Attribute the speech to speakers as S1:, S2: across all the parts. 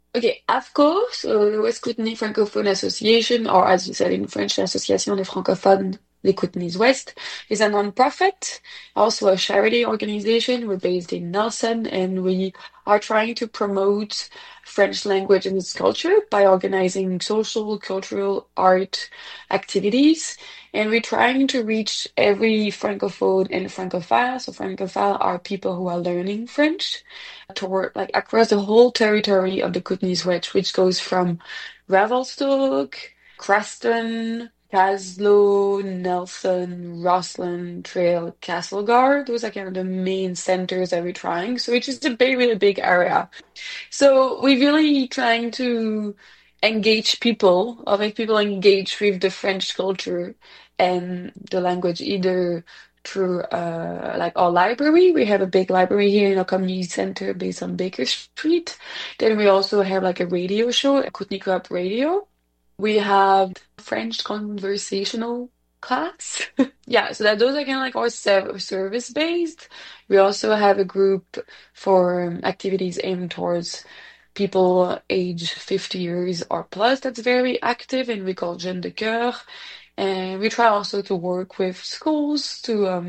S1: Okay, AFCO, so the West Kootenay Francophone Association, or as you said in French, l'Association des francophones des Kootenays West, is a non-profit, also a charity organization. We're based in Nelson, and we are trying to promote French language and its culture by organizing social, cultural, art activities. And we're trying to reach every francophone and francophile. So francophile are people who are learning French toward like across the whole territory of the Kootenays Wedge, which goes from Revelstoke, Creston, Caslow, Nelson, Rossland, Trail, Castlegar. Those are kind of the main centers that we're trying. So it's just a big, really big area. So we're really trying to engage people, or make people engage with the French culture and the language, either through like our library. We have a big library here in our community center based on Baker Street. Then we also have like a radio show, a Kootenai Club Radio. We have French conversational class. Yeah, so that those are kind of like our service based. We also have a group for activities aimed towards people age 50 years or plus that's very active, and we call Jeunes de Cœur. And we try also to work with schools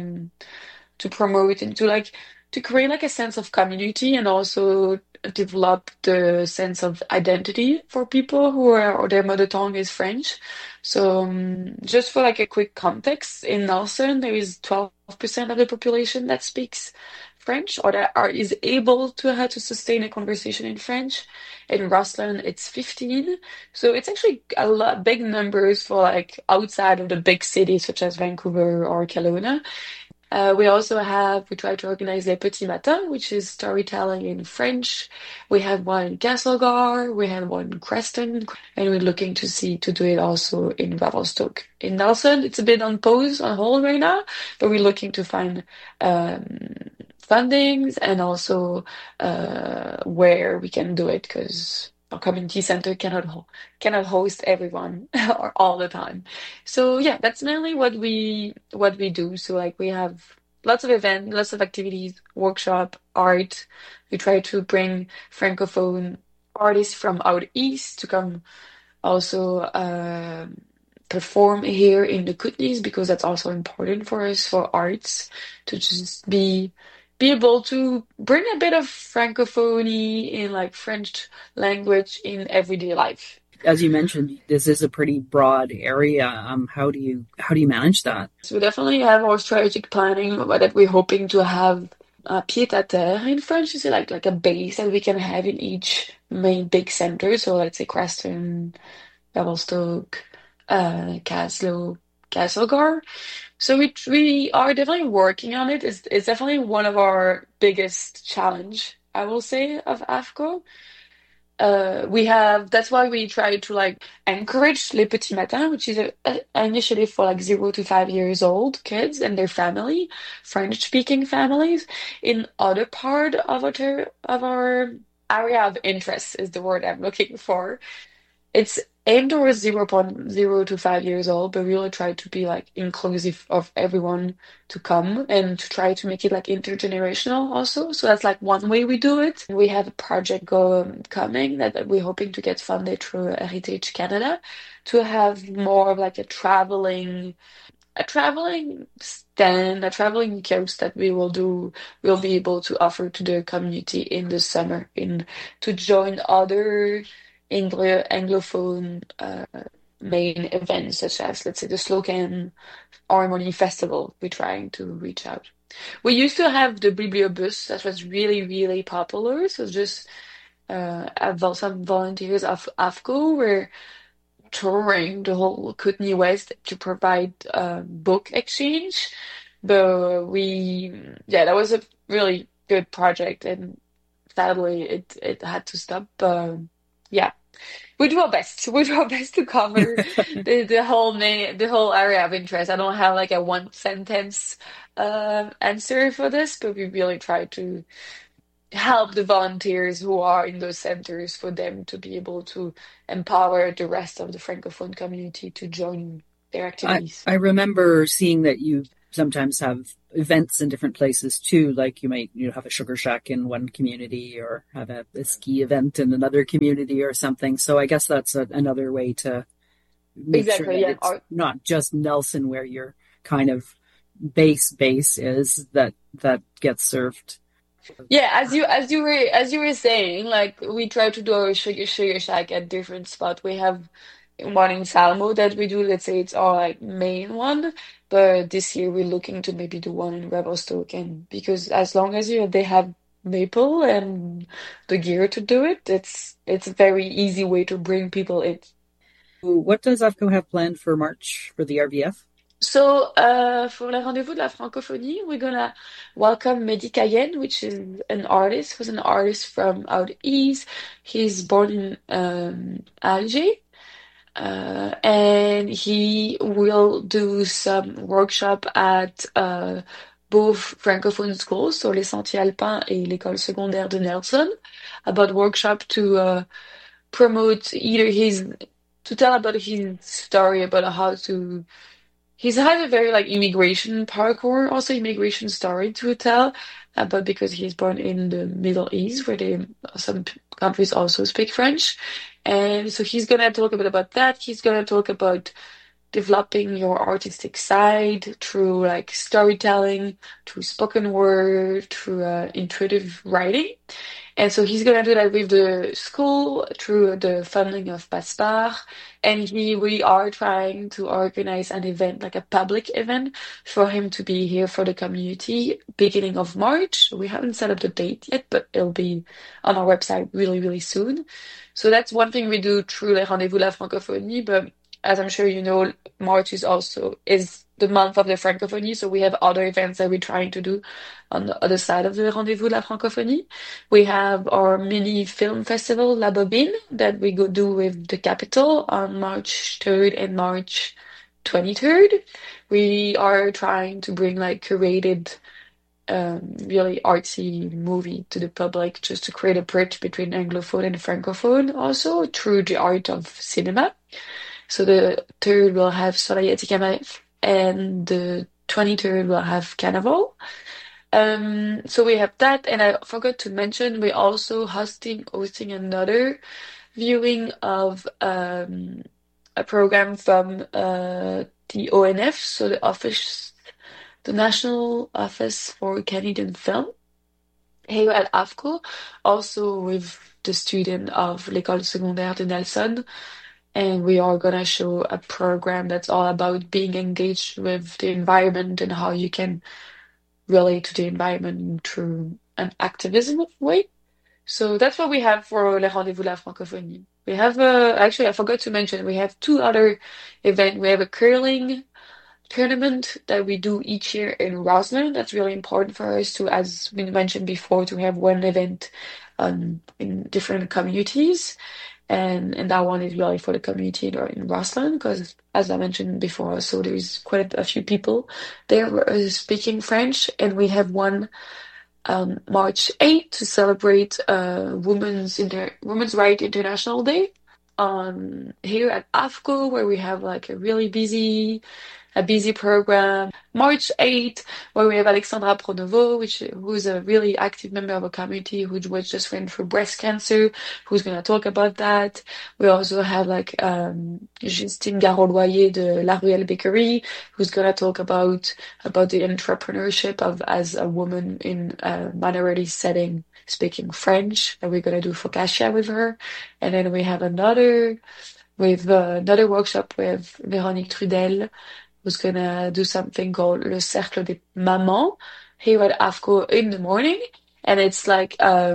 S1: to promote and to like to create like a sense of community, and also develop the sense of identity for people who are or their mother tongue is French. So just for like a quick context, in Nelson there is 12% of the population that speaks French or that are is able to how to sustain a conversation in French. In Rossland it's 15. So it's actually a lot big numbers for like outside of the big cities such as Vancouver or Kelowna. We try to organize Les Petits Matins, which is storytelling in French. We have one in Castlegar, we have one in Creston, and we're looking to do it also in Revelstoke. In Nelson, it's a bit on hold right now, but we're looking to find um, fundings and also where we can do it because our community center cannot host everyone or all the time. So yeah, that's mainly what we do. So like we have lots of events, lots of activities, workshop, art. We try to bring francophone artists from out east to come also perform here in the Kootenays because that's also important for us for arts to just be able to bring a bit of francophony in like French language in everyday life.
S2: As you mentioned, this is a pretty broad area. How do you manage that?
S1: So we definitely have our strategic planning that we're hoping to have pied à terre in French, is like a base that we can have in each main big center. So let's say Creston, Revelstoke, Caslow, Castlegar. So we are definitely working on it. It's definitely one of our biggest challenge, I will say, of AFCO. That's why we try to like encourage Les Petits Matins, which is an initiative for like 0 to 5 years old kids and their family, French-speaking families, in other part of our area of interest is the word I'm looking for. It's aimed towards 0.0 to 5 years old, but we really try to be like inclusive of everyone to come and to try to make it like intergenerational also. So that's like one way we do it. We have a project coming that we're hoping to get funded through Heritage Canada to have more of like a traveling stand, a traveling kiosk that we'll be able to offer to the community in the summer in to join other Anglophone main events such as let's say the Slocan Harmony Festival. We're trying to reach out. We used to have the Bibliobus that was really, really popular. So just some volunteers of AFCO were touring the whole Kootenay West to provide book exchange. But yeah, that was a really good project, and sadly, it had to stop. Yeah, we do our best. We do our best to cover the whole area of interest. I don't have like a one sentence answer for this, but we really try to help the volunteers who are in those centers for them to be able to empower the rest of the Francophone community to join their
S2: I,
S1: activities.
S2: I remember seeing that you've sometimes have events in different places too. Like you might have a sugar shack in one community or have a ski event in another community or something. So I guess that's another way to make sure
S1: Exactly,
S2: that
S1: yeah.
S2: it's not just Nelson where your kind of base is that gets served.
S1: Yeah, as you were saying, like we try to do our sugar shack at different spots. We have one in Salmo that we do. Let's say it's our like main one, but this year we're looking to maybe do one in Revelstoke, and because as long as they have maple and the gear to do it, it's a very easy way to bring people in.
S2: What does AFCO have planned for March for the RVF?
S1: So, for le Rendezvous de la Francophonie, we're gonna welcome Mehdi Cayenne, which is an artist, who's an artist from out east. He's born in Alger, and he will do some workshop at both francophone schools, so les Sentiers Alpins et l'école secondaire de Nelson, about workshop to promote either to tell about his story about how to. He's had a very like immigration parkour, also immigration story to tell, but because he's born in the Middle East, where some countries also speak French, and so he's gonna talk a bit about that. He's gonna talk about developing your artistic side through like storytelling, through spoken word, through intuitive writing. And so he's gonna do that with the school through the funding of Passpar. And we are trying to organize an event, like a public event, for him to be here for the community beginning of March. We haven't set up the date yet, but it'll be on our website really, really soon. So that's one thing we do through Les Rendezvous La Francophonie, but as I'm sure you know, March is the month of the Francophonie, so we have other events that we're trying to do on the other side of the Rendezvous La Francophonie. We have our mini film festival, La Bobine, that we go do with the Capitol on March 3rd and March 23rd. We are trying to bring like curated, really artsy movie to the public just to create a bridge between Anglophone and Francophone also through the art of cinema. So the 3rd will have Soleil Atikamev and the 23rd will have Carnival. So we have that, and I forgot to mention we're also hosting another viewing of a program from the ONF, so the National Office for Canadian Film, here at AFCO, also with the student of l'École secondaire de Nelson. And we are gonna show a program that's all about being engaged with the environment and how you can relate to the environment through an activism way. So that's what we have for Le Rendezvous La Francophonie. We have actually I forgot to mention we have two other events. We have a curling tournament that we do each year in Roslyn. That's really important for us to, as we mentioned before, to have one event in different communities. And that one is really for the community in Roslyn, because as I mentioned before, so there's quite a few people there speaking French, and we have one March 8th to celebrate Women's Right International Day here at AFCO, where we have like a busy program. March 8th, where we have Alexandra Pronovo, who's a really active member of a community who was just went through breast cancer, who's going to talk about that. We also have like Justine Garot-Loyer de La Ruelle Bakery, who's going to talk about the entrepreneurship as a woman in a minority setting speaking French, and we're going to do focaccia with her. And then we have another workshop with Véronique Trudel, who's gonna do something called Le Cercle des Mamans here at AFCO in the morning. And it's like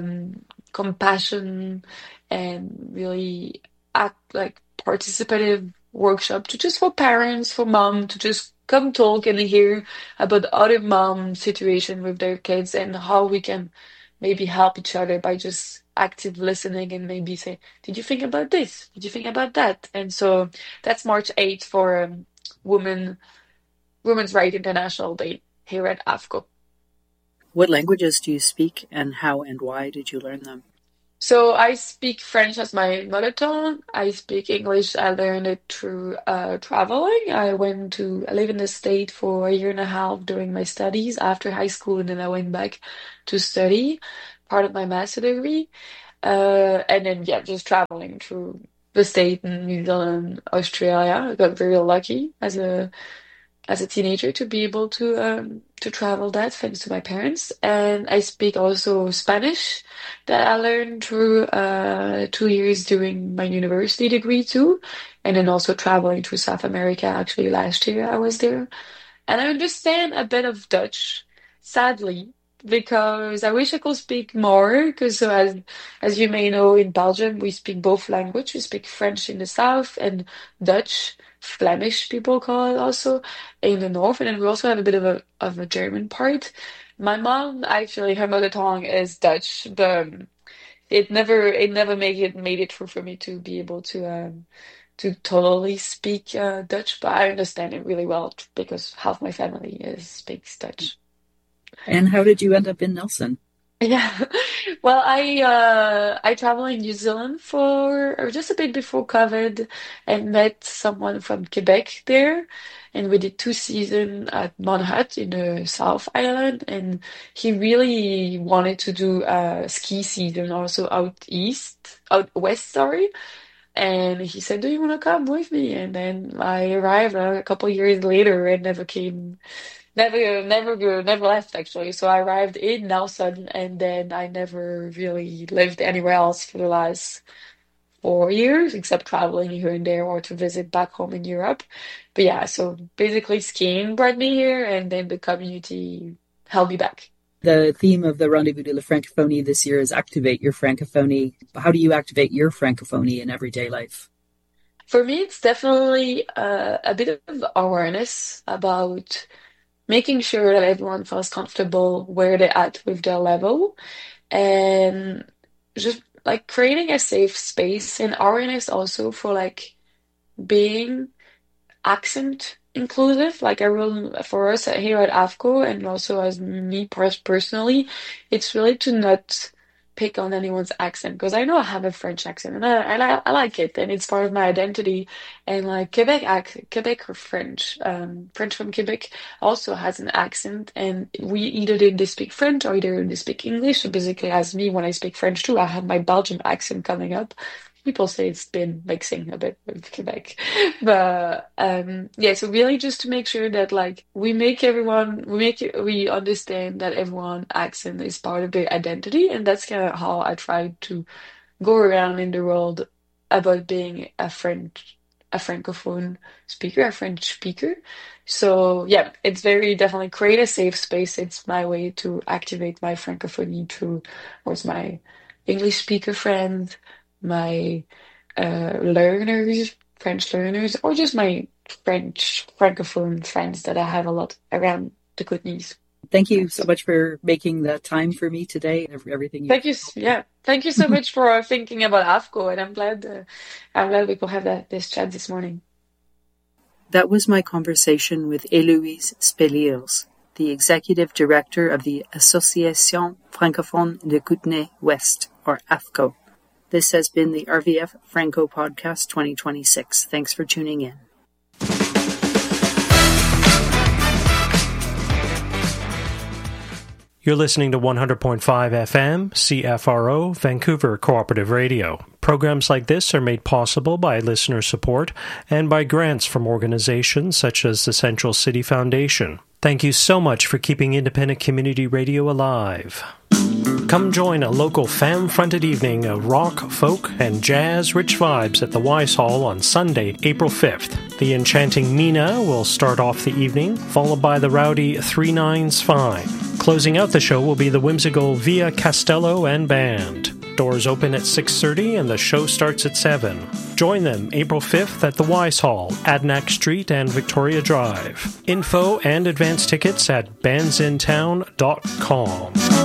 S1: compassion and really like participative workshop for parents, for mom to just come talk and hear about other mom situation with their kids and how we can maybe help each other by just active listening and maybe say, did you think about this? Did you think about that? And so that's March 8th for Women's Right International Day here at AFCO.
S2: What languages do you speak, and how and why did you learn them?
S1: So I speak French as my mother tongue. I speak English. I learned it through traveling. I live in the state for a year and a half during my studies after high school, and then I went back to study part of my master degree. And then yeah, just traveling through the state in New Zealand, Australia. I got very lucky as a teenager to be able to travel that thanks to my parents. And I speak also Spanish that I learned through 2 years during my university degree too. And then also traveling through South America. Actually, last year I was there. And I understand a bit of Dutch, sadly, because I wish I could speak more. Because so as you may know, in Belgium we speak both languages. We speak French in the south and Dutch, Flemish people call it also in the north, and then we also have a bit of a German part. My mom actually her mother tongue is Dutch, but it never made it through for me to be able to totally speak Dutch, but I understand it really well because half my family speaks Dutch.
S2: And how did you end up in Nelson?
S1: Yeah. Well, I traveled in New Zealand for or just a bit before COVID and met someone from Quebec there. And we did 2 seasons at Monhut in the South Island. And he really wanted to do a ski season also out west, sorry. And he said, "Do you want to come with me?" And then I arrived a couple years later and never left actually. So I arrived in Nelson and then I never really lived anywhere else for the last 4 years, except traveling here and there or to visit back home in Europe. But yeah, so basically skiing brought me here and then the community held me back.
S2: The theme of the Rendezvous de la Francophonie this year is Activate Your Francophonie. How do you activate your Francophonie in everyday life?
S1: For me, it's definitely a bit of awareness about making sure that everyone feels comfortable where they're at with their level and just like creating a safe space and awareness also for like being accent inclusive. Like I will for us here at AFCO and also as me personally, it's really to not pick on anyone's accent because I know I have a French accent and I like it and it's part of my identity. And like Quebec or French, French from Quebec also has an accent, and we either they speak French or either they speak English. So basically, as me when I speak French too, I have my Belgian accent coming up. People say it's been mixing a bit with Quebec. But yeah, so really just to make sure that like we understand that everyone accent is part of their identity, and that's kind of how I try to go around in the world about being a francophone speaker, a French speaker. So yeah, it's very definitely create a safe space. It's my way to activate my francophonie through with my English speaker friends, my French learners, or just my French francophone friends that I have a lot around the Kootenays.
S2: Thank you so much for making the time for me today. Everything you.
S1: Thank you. Yeah, thank you so much for thinking about AFCO, and I'm glad we could have this chat this morning.
S2: That was my conversation with Héloïse Spelliers, the Executive Director of the Association Francophone de Kootenay-Ouest, or AFCO. This has been the RVF Franco Podcast 2026. Thanks for tuning in.
S3: You're listening to 100.5 FM, CFRO, Vancouver Cooperative Radio. Programs like this are made possible by listener support and by grants from organizations such as the Central City Foundation. Thank you so much for keeping independent community radio alive. Come join a local femme-fronted evening of rock, folk, and jazz-rich vibes at the Wise Hall on Sunday, April 5th. The enchanting Mina will start off the evening, followed by the rowdy 3 Nines Fine. Closing out the show will be the whimsical Via Castello and Band. Doors open at 6:30 and the show starts at 7. Join them April 5th at the Wise Hall, Adnac Street and Victoria Drive. Info and advance tickets at bandsintown.com.